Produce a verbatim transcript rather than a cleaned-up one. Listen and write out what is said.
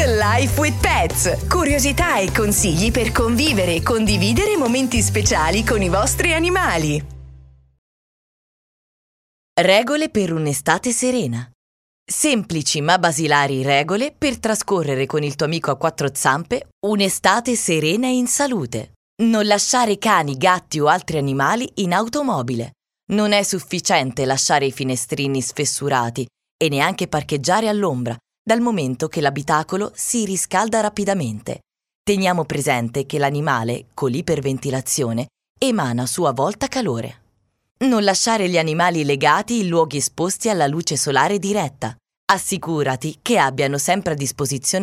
Life with Pets. Curiosità e consigli per convivere e condividere momenti speciali con i vostri animali. Regole per un'estate serena. Semplici ma basilari regole per trascorrere con il tuo amico a quattro zampe un'estate serena e in salute. Non lasciare cani, gatti o altri animali in automobile. Non è sufficiente lasciare i finestrini sfessurati e neanche parcheggiare all'ombra, dal momento che l'abitacolo si riscalda rapidamente. Teniamo presente che l'animale, con l'iperventilazione, emana a sua volta calore. Non lasciare gli animali legati in luoghi esposti alla luce solare diretta. Assicurati che abbiano sempre a disposizione